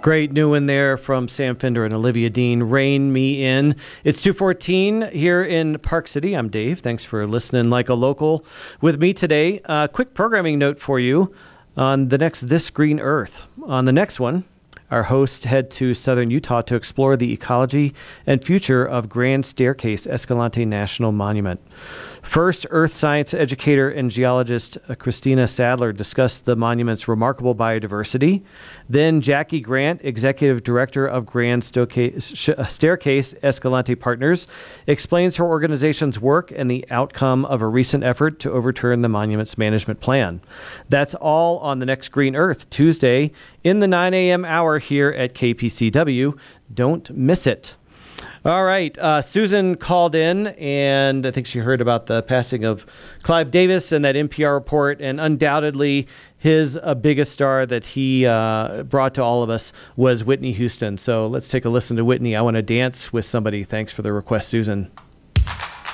Great new one there from Sam Fender and Olivia Dean, Rein Me In. It's 2:14 here in Park City. I'm Dave. Thanks for listening like a local with me today. Quick programming note for you on the next This Green Earth. On the next one, our hosts head to southern Utah to explore the ecology and future of Grand Staircase Escalante National Monument. First, earth science educator and geologist Christina Sadler discussed the monument's remarkable biodiversity. Then Jackie Grant, executive director of Grand Staircase Escalante Partners, explains her organization's work and the outcome of a recent effort to overturn the monument's management plan. That's all on the next Green Earth, Tuesday in the 9 a.m. hour here at KPCW. Don't miss it. All right. Susan called in, and I think she heard about the passing of Clive Davis and that NPR report, and undoubtedly his biggest star that he brought to all of us was Whitney Houston. So let's take a listen to Whitney. I Want to Dance with Somebody. Thanks for the request, Susan.